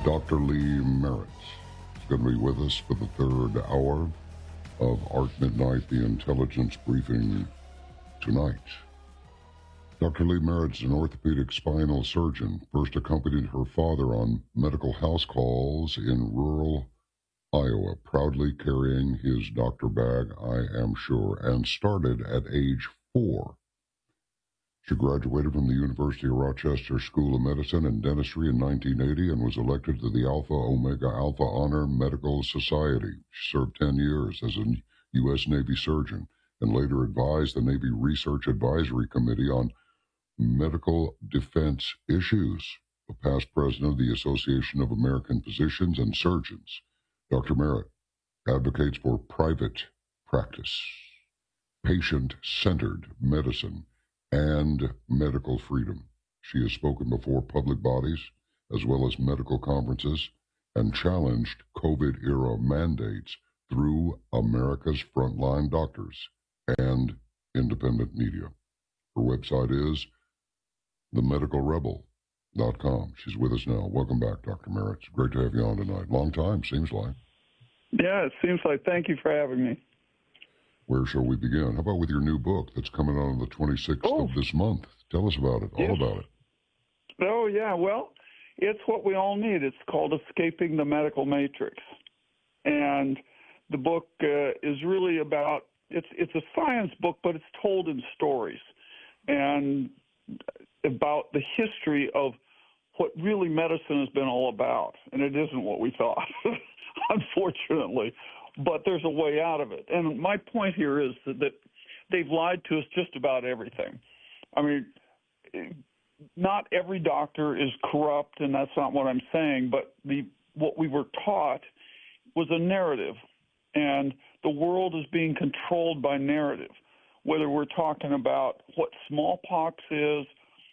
Dr. Lee Merritt is going to be with us for the third hour of Art Midnight, the intelligence briefing tonight. Dr. Lee Merritt is an orthopedic spinal surgeon, first accompanied her father on medical house calls in rural Iowa, proudly carrying his doctor bag, I am sure, and started at age 4. She graduated from the University of Rochester School of Medicine and Dentistry in 1980 and was elected to the Alpha Omega Alpha Honor Medical Society. She served 10 years as a U.S. Navy surgeon and later advised the Navy Research Advisory Committee on medical defense issues, a past president of the Association of American Physicians and Surgeons. Dr. Merritt advocates for private practice, patient-centered medicine, and medical freedom. She has spoken before public bodies as well as medical conferences and challenged COVID-era mandates through America's frontline doctors and independent media. Her website is themedicalrebel.com. She's with us now. Welcome back, Dr. Merritt. It's great to have you on tonight. Long time, seems like. Yeah, it seems like. Thank you for having me. Where shall we begin? How about with your new book that's coming out on the 26th of this month? Tell us about it, all about it. Oh, yeah. Well, it's what we all need. It's called Escaping the Medical Matrix. And the book is really about, it's a science book, but it's told in stories. And about the history of what really medicine has been all about. And it isn't what we thought, unfortunately. But there's a way out of it. And my point here is that they've lied to us just about everything. I mean, not every doctor is corrupt, and that's not what I'm saying, but what we were taught was a narrative. And the world is being controlled by narrative, whether we're talking about what smallpox is,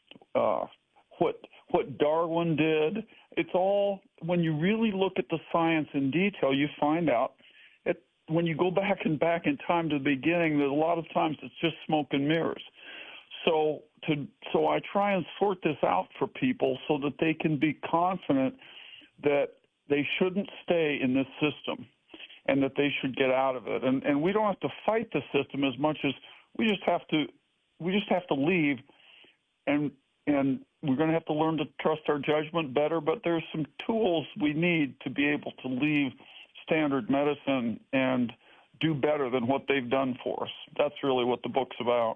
what Darwin did. It's all, when you really look at the science in detail, you find out when you go back in time to the beginning, that a lot of times it's just smoke and mirrors. So I try and sort this out for people so that they can be confident that they shouldn't stay in this system and that they should get out of it. And we don't have to fight the system as much as we just have to leave, and we're going to have to learn to trust our judgment better, but there's some tools we need to be able to leave standard medicine and do better than what they've done for us. That's really what the book's about.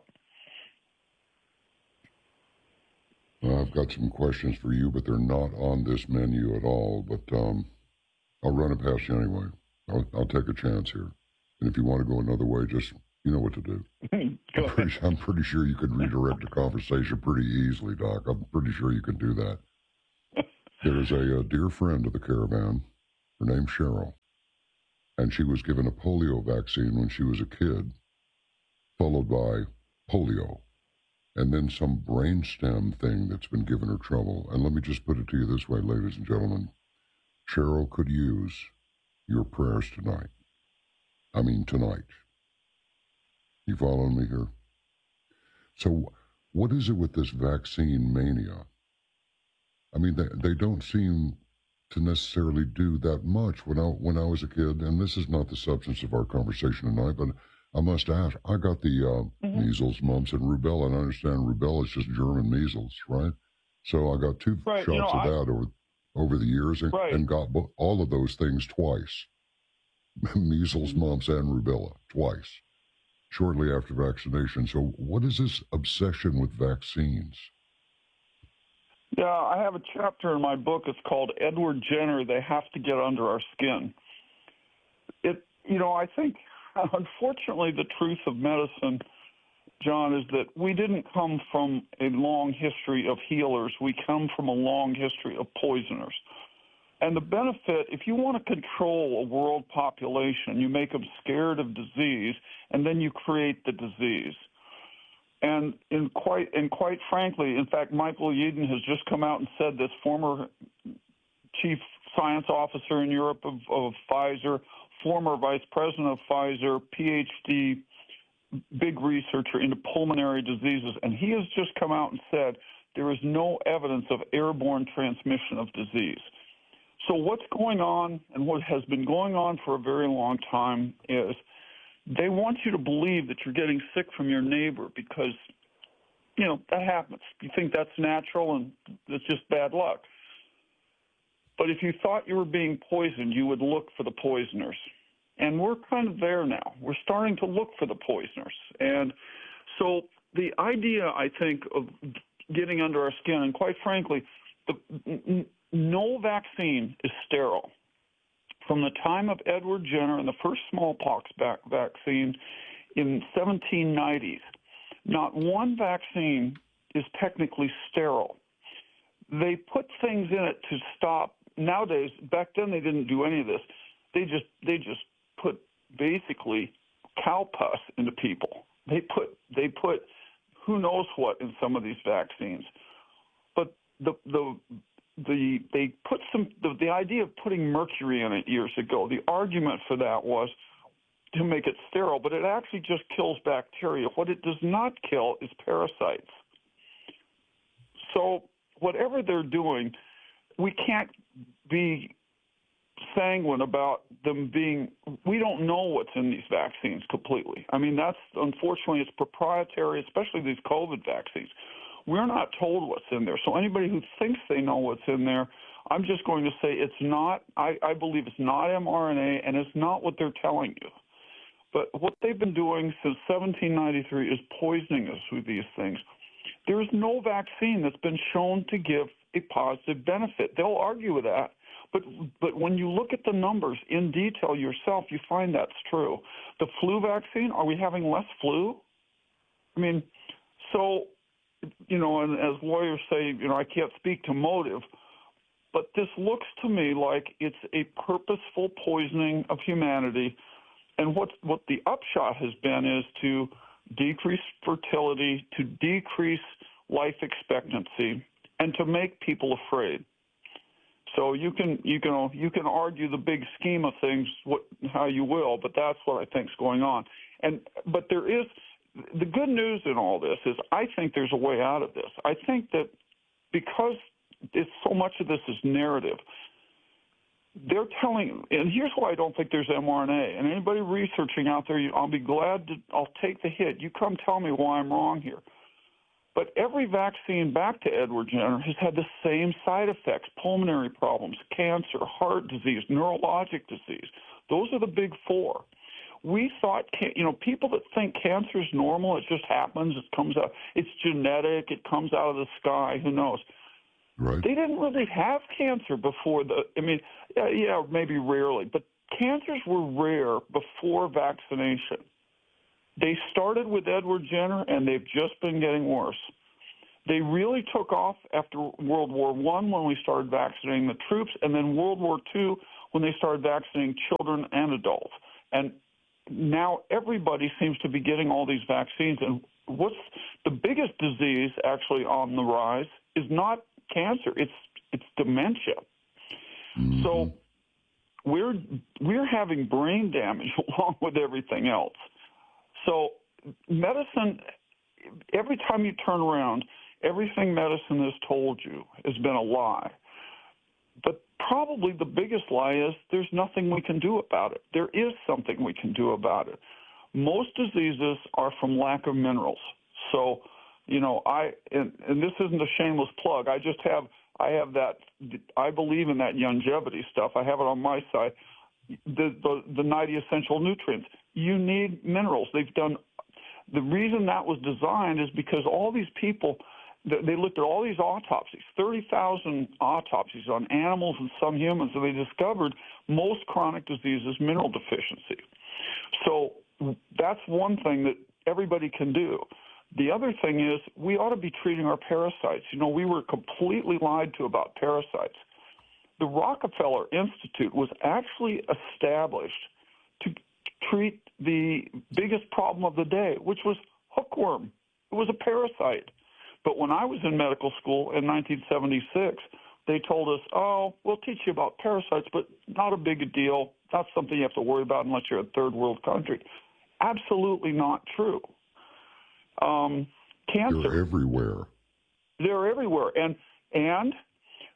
I've got some questions for you, but they're not on this menu at all. But I'll run it past you anyway. I'll take a chance here. And if you want to go another way, just, you know what to do. I'm pretty sure you could redirect the conversation pretty easily, Doc. I'm pretty sure you can do that. There is a dear friend of the caravan. Her name's Cheryl. And she was given a polio vaccine when she was a kid, followed by polio, and then some brainstem thing that's been giving her trouble. And let me just put it to you this way, ladies and gentlemen. Cheryl could use your prayers tonight. I mean tonight. You following me here? So what is it with this vaccine mania? I mean, they don't seem to necessarily do that much. When I was a kid, and this is not the substance of our conversation tonight, but I must ask, I got the measles, mumps, and rubella, and I understand rubella is just German measles, right? So I got 2 shots of that over the years and got all of those things twice. Measles, mumps, and rubella, twice, shortly after vaccination. So what is this obsession with vaccines? Yeah, I have a chapter in my book. It's called Edward Jenner, They Have to Get Under Our Skin. I think, unfortunately, the truth of medicine, John, is that we didn't come from a long history of healers. We come from a long history of poisoners. And the benefit, if you want to control a world population, you make them scared of disease, and then you create the disease. And quite frankly, in fact, Michael Yeadon has just come out and said, this former chief science officer in Europe of Pfizer, former vice president of Pfizer, PhD, big researcher into pulmonary diseases, and he has just come out and said there is no evidence of airborne transmission of disease. So what's going on, and what has been going on for a very long time, is they want you to believe that you're getting sick from your neighbor because, that happens. You think that's natural and it's just bad luck. But if you thought you were being poisoned, you would look for the poisoners. And we're kind of there now. We're starting to look for the poisoners. And so the idea, I think, of getting under our skin, and quite frankly, no vaccine is sterile. From the time of Edward Jenner and the first smallpox vaccine in 1790s, not one vaccine is technically sterile. They put things in it to stop. Nowadays, back then they didn't do any of this. They just put basically cow pus into people. They put who knows what in some of these vaccines. But they put the idea of putting mercury in it years ago. The argument for that was to make it sterile, but it actually just kills bacteria. What it does not kill is parasites. So whatever they're doing, we can't be sanguine about them being. We don't know what's in these vaccines completely. I mean, that's unfortunately it's proprietary, especially these COVID vaccines. We're not told what's in there. So anybody who thinks they know what's in there, I'm just going to say it's not. I believe it's not mRNA, and it's not what they're telling you. But what they've been doing since 1793 is poisoning us with these things. There is no vaccine that's been shown to give a positive benefit. They'll argue with that. But when you look at the numbers in detail yourself, you find that's true. The flu vaccine, are we having less flu? I mean, so, and as lawyers say, I can't speak to motive, but this looks to me like it's a purposeful poisoning of humanity. And what the upshot has been is to decrease fertility, to decrease life expectancy, and to make people afraid. So you can argue the big scheme of things how you will, but that's what I think is going on. But there is the good news in all this is I think there's a way out of this. I think that because so much of this is narrative, they're telling, and here's why I don't think there's mRNA. And anybody researching out there, I'll be glad I'll take the hit. You come tell me why I'm wrong here. But every vaccine back to Edward Jenner has had the same side effects: pulmonary problems, cancer, heart disease, neurologic disease. Those are the big four. We thought, people that think cancer is normal, it just happens, it comes out, it's genetic, it comes out of the sky, who knows? Right. They didn't really have cancer before maybe rarely, but cancers were rare before vaccination. They started with Edward Jenner, and they've just been getting worse. They really took off after World War I when we started vaccinating the troops, and then World War II when they started vaccinating children and adults. And now everybody seems to be getting all these vaccines. And what's the biggest disease actually on the rise is not cancer, it's dementia. Mm-hmm. So we're having brain damage along with everything else. So medicine, every time you turn around, everything medicine has told you has been a lie. But probably the biggest lie is there's nothing we can do about it. There is something we can do about it. Most diseases are from lack of minerals. So, and this isn't a shameless plug. I have that. I believe in that longevity stuff. I have it on my side. The 90 essential nutrients. You need minerals. The reason that was designed is because all these people, they looked at all these autopsies, 30,000 autopsies on animals and some humans, and they discovered most chronic diseases mineral deficiency. So that's one thing that everybody can do. The other thing is we ought to be treating our parasites. We were completely lied to about parasites. The Rockefeller Institute was actually established to treat the biggest problem of the day, which was hookworm. It was a parasite. But when I was in medical school in 1976, they told us, we'll teach you about parasites, but not a big deal. Not something you have to worry about unless you're a third world country. Absolutely not true. Cancer. They're everywhere. They're everywhere. And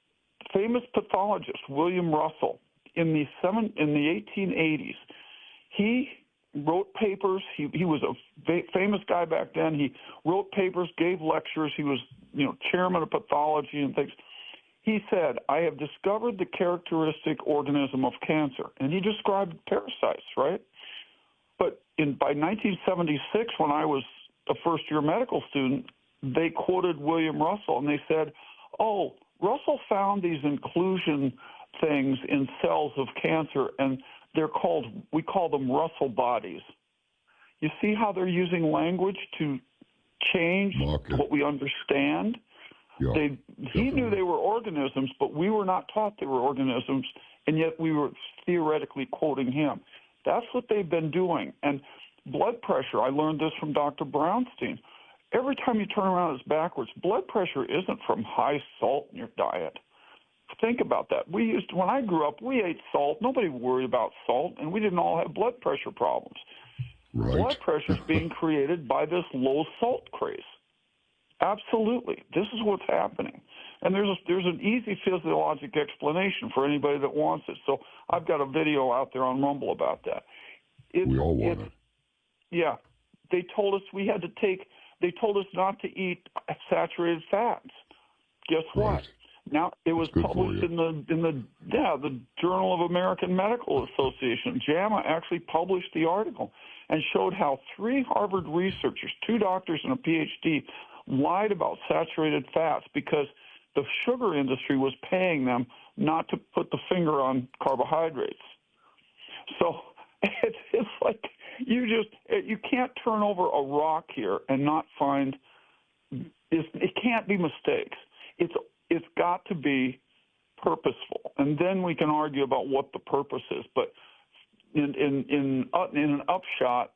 famous pathologist William Russell in the 1880s. He wrote papers. He was a famous guy back then. He wrote papers, gave lectures. He was, chairman of pathology and things. He said, "I have discovered the characteristic organism of cancer," and he described parasites, right? But by 1976, when I was a first-year medical student, they quoted William Russell, and they said, "Oh, Russell found these inclusion things in cells of cancer, and we call them Russell bodies." You see how they're using language to change what we understand? Yeah, he knew they were organisms, but we were not taught they were organisms, and yet we were theoretically quoting him. That's what they've been doing. And blood pressure, I learned this from Dr. Brownstein. Every time you turn around, it's backwards. Blood pressure isn't from high salt in your diet. Think about that. When I grew up, we ate salt. Nobody worried about salt, and we didn't all have blood pressure problems. Right. Blood pressure is being created by this low salt craze. Absolutely. This is what's happening. And there's an easy physiologic explanation for anybody that wants it. So I've got a video out there on Rumble about that. We all want it. Yeah. They told us they told us not to eat saturated fats. Guess what? Right. Now, it was published in the Journal of American Medical Association. JAMA actually published the article and showed how 3 Harvard researchers, 2 doctors and a PhD, lied about saturated fats because the sugar industry was paying them not to put the finger on carbohydrates. So it's like you can't turn over a rock here and not find it can't be mistakes. It's got to be purposeful, and then we can argue about what the purpose is. But in an upshot,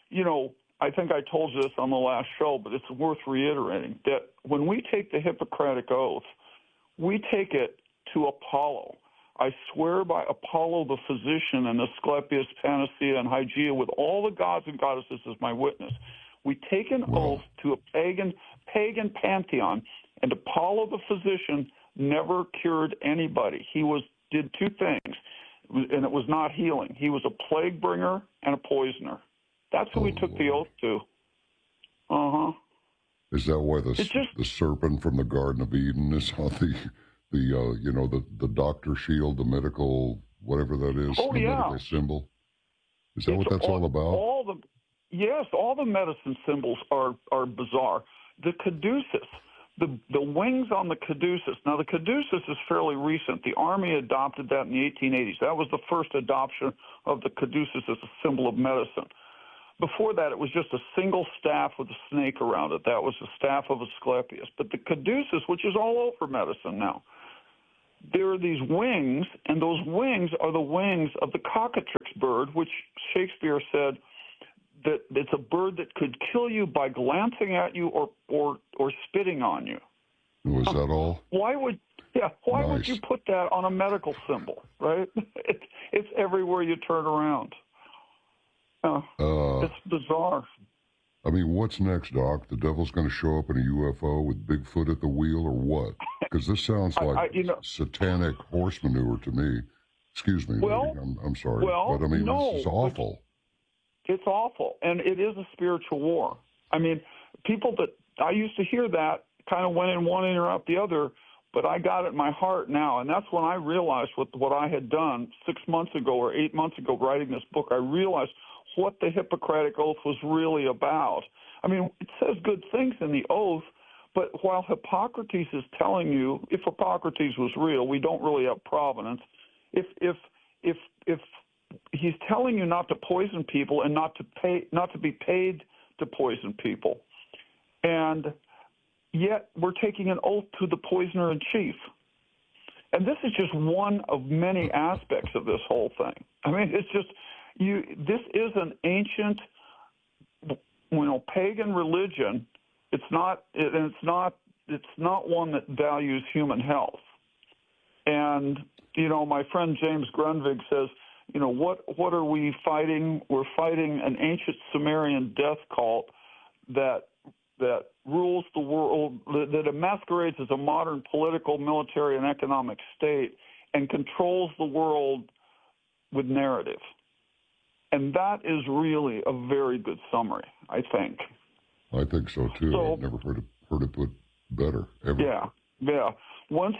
I think I told you this on the last show, but it's worth reiterating that when we take the Hippocratic Oath, we take it to Apollo. I swear by Apollo the physician and Asclepius, Panacea, and Hygeia, with all the gods and goddesses as my witness. We take an oath to a pagan pantheon, and Apollo the physician never cured anybody. He did 2 things, and it was not healing. He was a plague bringer and a poisoner. That's who we took the oath to. Is that why the serpent from the Garden of Eden is on the doctor shield, the medical whatever that is, medical symbol? Is that what that's all about? Yes, all the medicine symbols are bizarre. The caduceus, the wings on the caduceus. Now, the caduceus is fairly recent. The Army adopted that in the 1880s. That was the first adoption of the caduceus as a symbol of medicine. Before that, it was just a single staff with a snake around it. That was the staff of Asclepius. But the caduceus, which is all over medicine now, there are these wings, and those wings are the wings of the cockatrice bird, which Shakespeare said that it's a bird that could kill you by glancing at you or spitting on you. Was that all? Why would you put that on a medical symbol, right? It's everywhere you turn around. It's bizarre. I mean, what's next, Doc? The devil's going to show up in a UFO with Bigfoot at the wheel, or what? Because this sounds like satanic horse manure to me. Excuse me, I'm sorry. But I mean, this is awful. It's awful, and it is a spiritual war. I mean, people that I used to hear that kind of went in one ear out the other, but I got it in my heart now, and that's when I realized what I had done 6 months ago or 8 months ago writing this book. I realized what the Hippocratic Oath was really about. I mean, it says good things in the oath, but while Hippocrates is telling you, if Hippocrates was real, we don't really have provenance. If he's telling you not to poison people and not to be paid to poison people, and yet we're taking an oath to the poisoner in chief. And this is just one of many aspects of this whole thing. I mean, it's just this is an ancient, pagan religion. It's not one that values human health. And my friend James Grunwig says, what are we fighting? We're fighting an ancient Sumerian death cult that that rules the world, that masquerades as a modern political, military, and economic state and controls the world with narrative. And that is really a very good summary, I think. I think so too. So, I've never heard it put better ever. Yeah. Once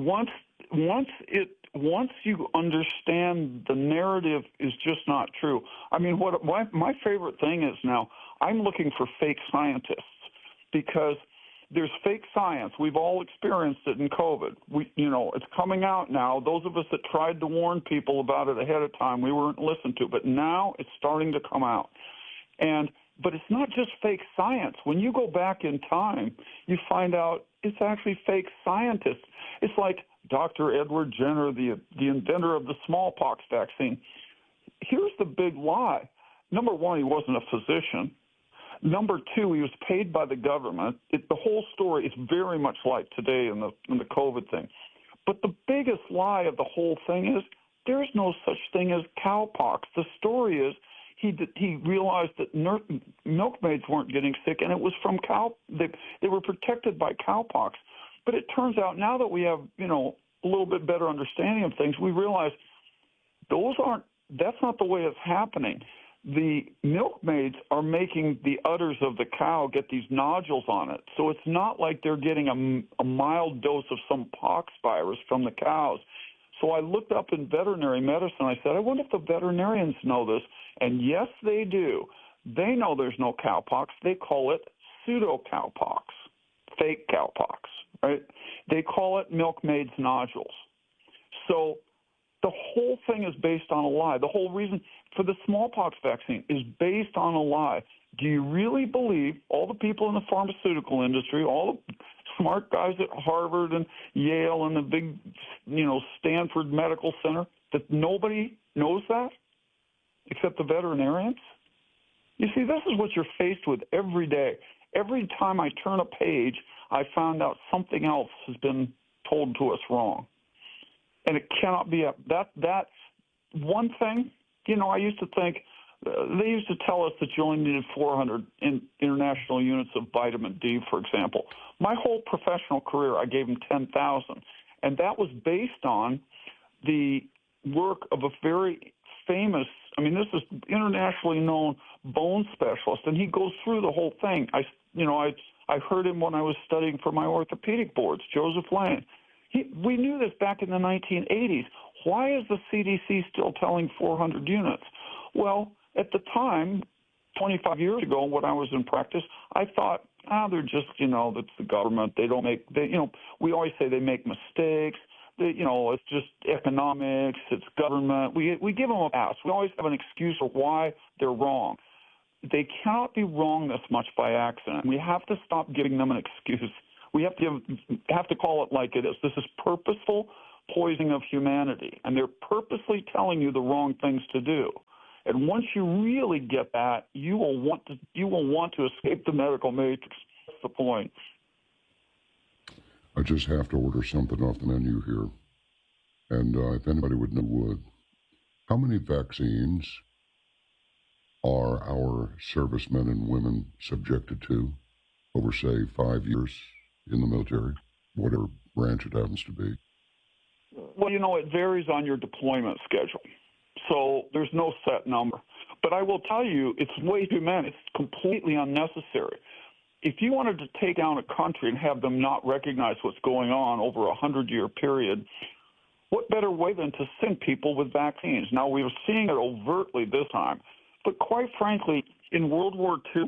you understand the narrative is just not true. I mean, what my favorite thing is now, I'm looking for fake scientists, because there's fake science. We've all experienced it in COVID. It's coming out now. Those of us that tried to warn people about it ahead of time, we weren't listened to. But now it's starting to come out. But it's not just fake science. When you go back in time, you find out it's actually fake scientists. It's like Dr. Edward Jenner, the inventor of the smallpox vaccine. Here's the big lie. Number one, he wasn't a physician. Number two, he was paid by the government. The whole story is very much like today in the COVID thing. But the biggest lie of the whole thing is there is no such thing as cowpox. The story is he realized that milkmaids weren't getting sick, and it was from they were protected by cowpox. But it turns out now that we have a little bit better understanding of things, we realize that's not the way it's happening. The milkmaids are making the udders of the cow get these nodules on it. So it's not like they're getting a mild dose of some pox virus from the cows. So I looked up in veterinary medicine. I said, I wonder if the veterinarians know this. And yes, they do. They know there's no cowpox. They call it pseudo-cowpox, fake cowpox, right? They call it milkmaid's nodules. So the whole thing is based on a lie. The whole reason for the smallpox vaccine is based on a lie. Do you really believe all the people in the pharmaceutical industry, all the smart guys at Harvard and Yale and the big, Stanford Medical Center, that nobody knows that except the veterinarians? You see, this is what you're faced with every day. Every time I turn a page, I found out something else has been told to us wrong. And it cannot be that one thing. I used to think they used to tell us that you only needed 400 international units of vitamin D, for example. My whole professional career, I gave them 10,000, and that was based on the work of a very famous. This is internationally known bone specialist, and he goes through the whole thing. I heard him when I was studying for my orthopedic boards, Joseph Lane. We knew this back in the 1980s. Why is the CDC still telling 400 units? Well, at the time, 25 years ago, when I was in practice, I thought, they're just, that's the government. We always say they make mistakes. It's just economics. It's government. We give them a pass. We always have an excuse for why they're wrong. They cannot be wrong this much by accident. We have to stop giving them an excuse. We have to call it like it is. This is purposeful poisoning of humanity, and they're purposely telling you the wrong things to do. And once you really get that, you will want to escape the medical matrix. That's the point. I just have to order something off the menu here, and if anybody would know, would. How many vaccines are our servicemen and women subjected to over, say, 5 years in the military, whatever branch it happens to be? Well, it varies on your deployment schedule. So there's no set number. But I will tell you, it's way too many. It's completely unnecessary. If you wanted to take down a country and have them not recognize what's going on over a 100-year period, what better way than to send people with vaccines? Now, we were seeing it overtly this time. But quite frankly, in World War II,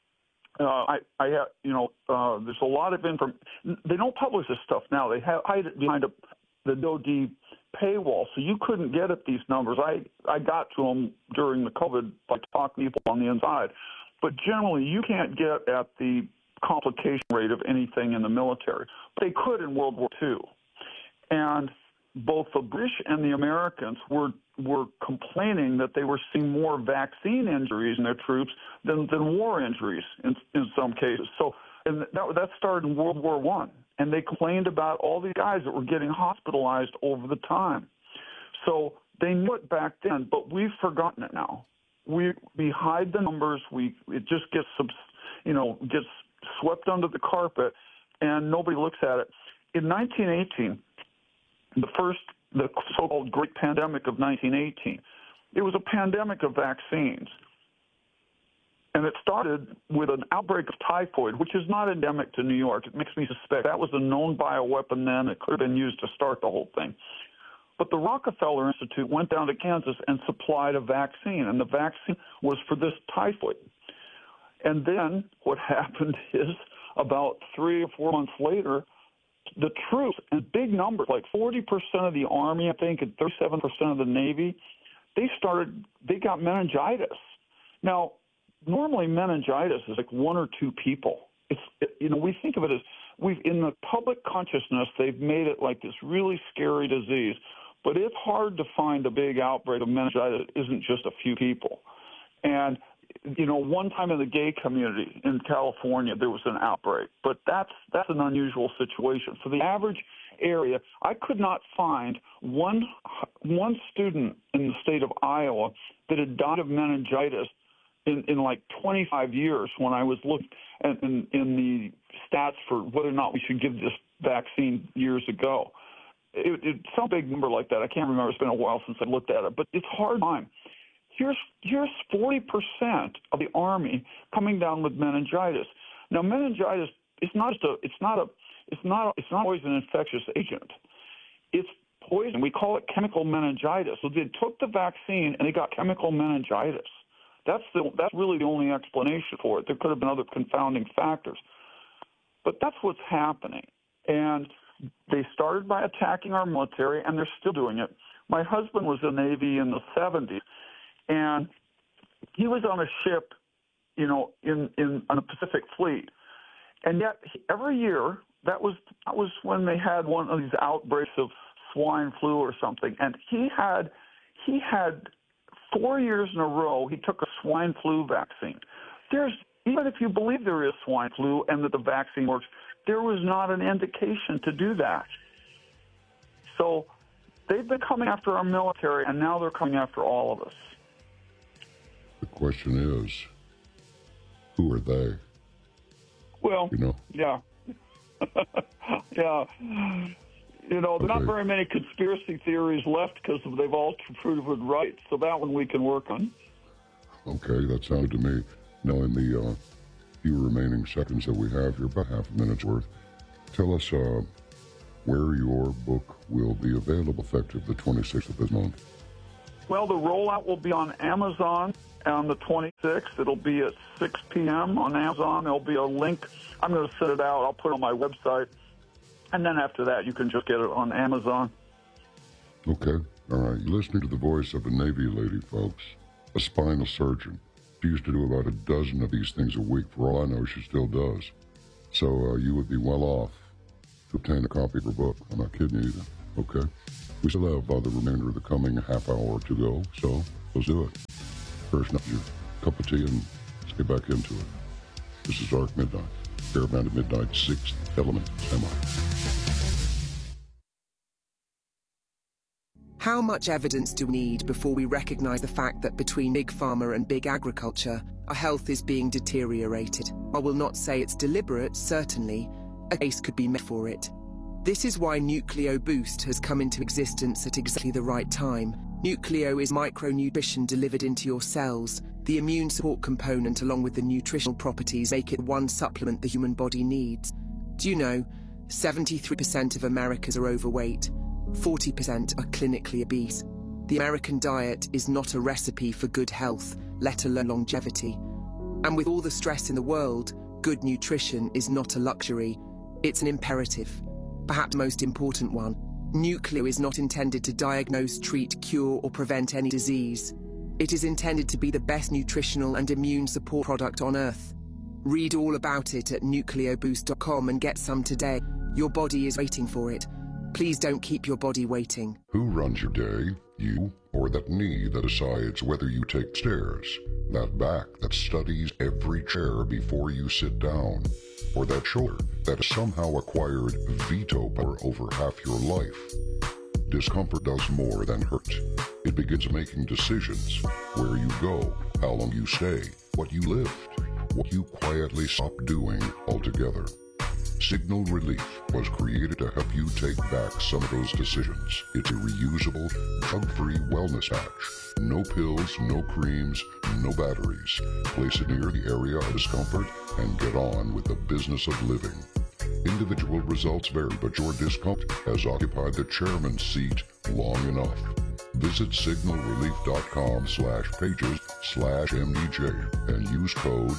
there's a lot of information. They don't publish this stuff now. They hide it behind the DoD paywall, so you couldn't get at these numbers. I got to them during the COVID by talking to people on the inside. But generally, you can't get at the complication rate of anything in the military. But they could in World War II. And both the British and the Americans were complaining that they were seeing more vaccine injuries in their troops than war injuries in some cases. So and that started in World War I. And they complained about all these guys that were getting hospitalized over the time. So they knew it back then, but we've forgotten it now. We hide the numbers. It just gets swept under the carpet, and nobody looks at it. In 1918, the so-called Great Pandemic of 1918, it was a pandemic of vaccines. And it started with an outbreak of typhoid, which is not endemic to New York. It makes me suspect that was a known bioweapon then. It could have been used to start the whole thing. But the Rockefeller Institute went down to Kansas and supplied a vaccine, and the vaccine was for this typhoid. And then what happened is about 3 or 4 months later, the troops, in big numbers, like 40% of the Army, I think, and 37% of the Navy, they got meningitis. Now, normally meningitis is like 1 or 2 people. We think of it as in the public consciousness, they've made it like this really scary disease. But it's hard to find a big outbreak of meningitis that isn't just a few people. And, one time in the gay community in California, there was an outbreak. But that's an unusual situation. For the average area, I could not find one student in the state of Iowa that had died of meningitis in like 25 years when I was looking in the stats for whether or not we should give this vaccine years ago. It's some big number like that. I can't remember. It's been a while since I looked at it, but it's hard time. Here's 40% of the Army coming down with meningitis. Now, meningitis is it's not always an infectious agent. It's poison. We call it chemical meningitis. So they took the vaccine and they got chemical meningitis. That's really the only explanation for it. There could have been other confounding factors, but that's what's happening. And they started by attacking our military, and they're still doing it. My husband was in the Navy in the 70s, and he was on a ship, on the Pacific Fleet. And yet, every year, that was when they had one of these outbreaks of swine flu or something. And he had 4 years in a row, he took a swine flu vaccine. Even if you believe there is swine flu and that the vaccine works, there was not an indication to do that. So they've been coming after our military, and now they're coming after all of us. The question is, who are they? Well, yeah. Yeah. There are not very many conspiracy theories left because they've all proven right. So that one we can work on. Okay, that sounded to me. Now, in the few remaining seconds that we have here, about half a minute's worth, tell us where your book will be available effective the 26th of this month. Well, the rollout will be on Amazon on the 26th. It'll be at 6 p.m. on Amazon. There'll be a link. I'm going to send it out. I'll put it on my website. And then after that, you can just get it on Amazon. Okay. All right. You're listening to the voice of a Navy lady, folks, a spinal surgeon. She used to do about a dozen of these things a week. For all I know, she still does. So you would be well off to obtain a copy of her book. I'm not kidding you either. Okay? We still have the remainder of the coming half hour to go, so let's do it. First, now your cup of tea and let's get back into it. This is Dark Midnight. Caravan at Midnight, 6th Element Semi. How much evidence do we need before we recognize the fact that between Big Pharma and Big Agriculture, our health is being deteriorated? I will not say it's deliberate, certainly. A case could be made for it. This is why Nucleo Boost has come into existence at exactly the right time. Nucleo is micronutrition delivered into your cells. The immune support component along with the nutritional properties make it one supplement the human body needs. Do you know, 73% of Americans are overweight, 40% are clinically obese. The American diet is not a recipe for good health, let alone longevity. And with all the stress in the world, good nutrition is not a luxury, it's an imperative. Perhaps the most important one. Nucleo is not intended to diagnose, treat, cure, or prevent any disease. It is intended to be the best nutritional and immune support product on Earth. Read all about it at nucleoboost.com and get some today. Your body is waiting for it. Please don't keep your body waiting. Who runs your day? You or that knee that decides whether you take stairs? That back that studies every chair before you sit down? Or that shoulder that has somehow acquired veto power over half your life? Discomfort does more than hurt. It begins making decisions. Where you go, how long you stay, what you lift, what you quietly stop doing altogether. Signal Relief was created to help you take back some of those decisions. It's a reusable, drug-free wellness patch. No pills, no creams, no batteries. Place it near the area of discomfort and get on with the business of living. Individual results vary, but your discomfort has occupied the chairman's seat long enough. Visit signalrelief.com/pages/MDJ and use code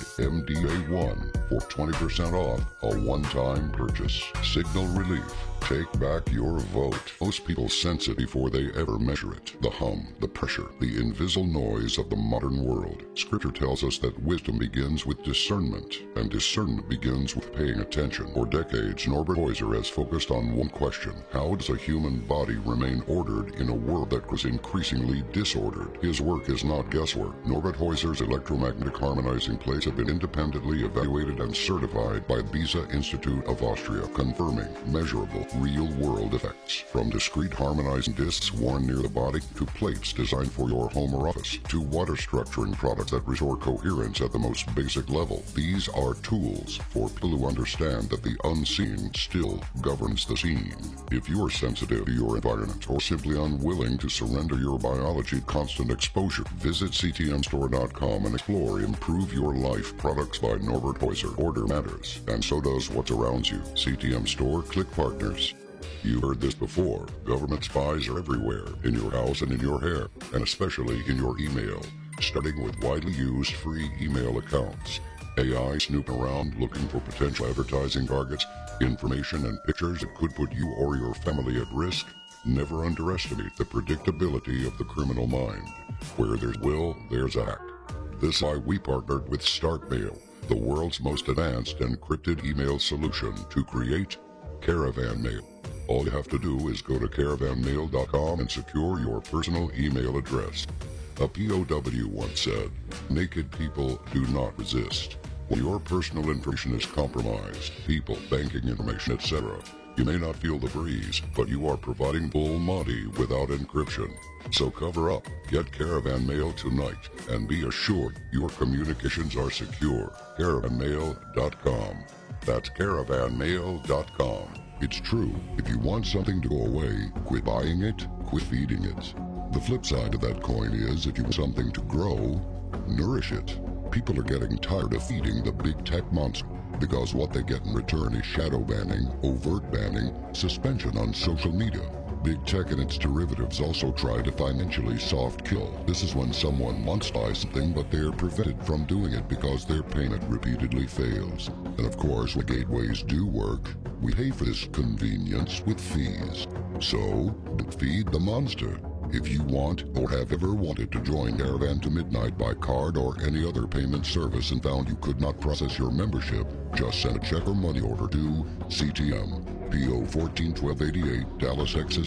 MDA1 for 20% off a one-time purchase. Signal Relief. Take back your vote. Most people sense it before they ever measure it. The hum, the pressure, the invisible noise of the modern world. Scripture tells us that wisdom begins with discernment, and discernment begins with paying attention. For decades, Norbert Heuser has focused on one question: how does a human body remain ordered in a world that was increasingly disordered? His work is not guesswork. Norbert Heuser's electromagnetic harmonizing plates have been independently evaluated and certified by the Beza Institute of Austria, confirming measurable, real-world effects. From discrete harmonizing discs worn near the body, to plates designed for your home or office, to water structuring products that restore coherence at the most basic level. These are tools for people who understand that the unseen still governs the seen. If you are sensitive to your environment or simply unwilling to surrender your biology to constant exposure, visit ctmstore.com and explore Improve Your Life products by Norbert Heuser. Order matters, and so does what surrounds you. CTM Store, click partners. You've heard this before. Government spies are everywhere, in your house and in your hair, and especially in your email, starting with widely used free email accounts. AI snooping around looking for potential advertising targets, information and pictures that could put you or your family at risk. Never underestimate the predictability of the criminal mind. Where there's will, there's act. This is why we partnered with StartMail, the world's most advanced encrypted email solution, to create Caravan Mail. All you have to do is go to caravanmail.com and secure your personal email address. A POW once said, "Naked people do not resist." When your personal information is compromised, people, banking information, etc., you may not feel the breeze, but you are providing full Monty without encryption. So cover up, get Caravan Mail tonight, and be assured your communications are secure. Caravanmail.com. That's caravanmail.com. It's true, if you want something to go away, quit buying it, quit feeding it. The flip side of that coin is, if you want something to grow, nourish it. People are getting tired of feeding the big tech monster, because what they get in return is shadow banning, overt banning, suspension on social media. Big tech and its derivatives also try to financially soft kill. This is when someone wants to buy something, but they're prevented from doing it because their payment repeatedly fails. And of course, when gateways do work, we pay for this convenience with fees. So, feed the monster. If you want or have ever wanted to join Caravan to Midnight by card or any other payment service and found you could not process your membership, just send a check or money order to CTM, PO 141288, Dallas, Texas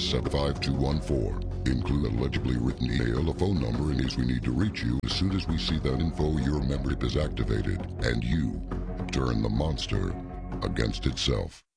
75214. Include a legibly written email, a phone number in case we need to reach you. As soon as we see that info, your membership is activated, and you turn the monster against itself.